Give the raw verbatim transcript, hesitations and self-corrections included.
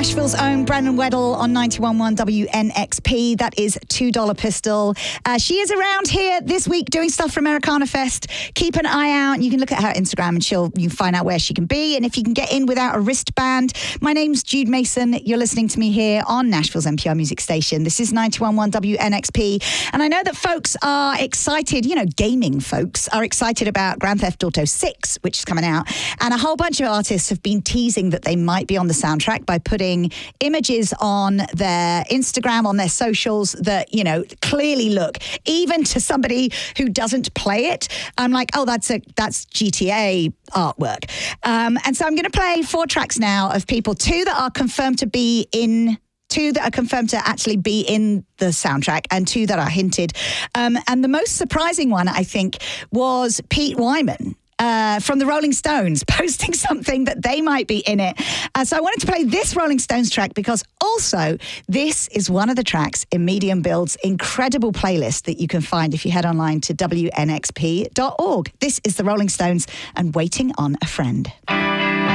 Nashville's own Brennan Weddle on ninety-one point one W N X P. That is two dollar Pistol. Uh, she is around here this week doing stuff for Americana Fest. Keep an eye out. You can look at her Instagram and she'll you can find out where she can be and if you can get in without a wristband. My name's Jude Mason. You're listening to me here on Nashville's N P R Music Station. This is ninety-one point one W N X P. And I know that folks are excited, you know, gaming folks are excited about Grand Theft Auto six, which is coming out. And a whole bunch of artists have been teasing that they might be on the soundtrack by putting images on their Instagram, on their socials that, you know, clearly look, even to somebody who doesn't play it, I'm like, oh, that's a that's G T A artwork. Um, and so I'm going to play four tracks now of people, two that are confirmed to be in Two that are confirmed to actually be in the soundtrack and two that are hinted. Um, and the most surprising one, I think, was Pete Wyman. Uh, from the Rolling Stones, posting something that they might be in it. Uh, so I wanted to play this Rolling Stones track because also this is one of the tracks in Medium Build's incredible playlist that you can find if you head online to W N X P dot org. This is the Rolling Stones and Waiting on a Friend.